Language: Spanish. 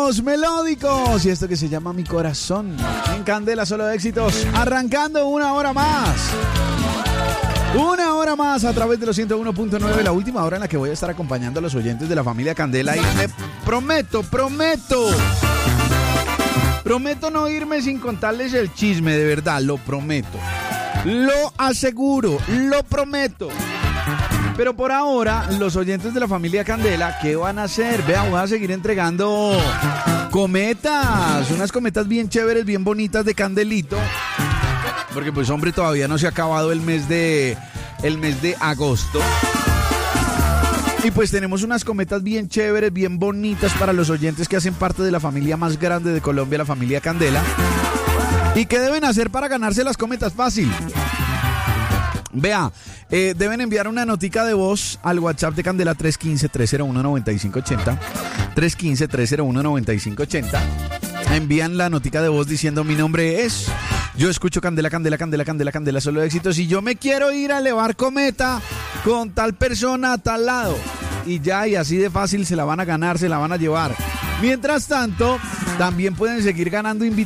ritmos melódicos y esto que se llama Mi Corazón. En Candela, solo éxitos. Arrancando una hora más. Una hora más a través de los 101.9, la última hora en la que voy a estar acompañando a los oyentes de la familia Candela y me prometo no irme sin contarles el chisme, de verdad, lo prometo. Lo aseguro, lo prometo. Pero por ahora, los oyentes de la familia Candela, ¿qué van a hacer? Vean, voy a seguir entregando cometas, unas cometas bien chéveres, bien bonitas de Candelito. Porque pues hombre, todavía no se ha acabado el mes de agosto. Y pues tenemos unas cometas bien chéveres, bien bonitas para los oyentes que hacen parte de la familia más grande de Colombia, la familia Candela. ¿Y qué deben hacer para ganarse las cometas? Fácil. Vea, deben enviar una notica de voz al WhatsApp de Candela 315-301-9580. 315-301-9580. Envían la notica de voz diciendo mi nombre es... Yo escucho Candela, solo éxitos. Y yo me quiero ir a elevar cometa con tal persona a tal lado. Y ya, y así de fácil se la van a ganar, se la van a llevar. Mientras tanto, también pueden seguir ganando invitados.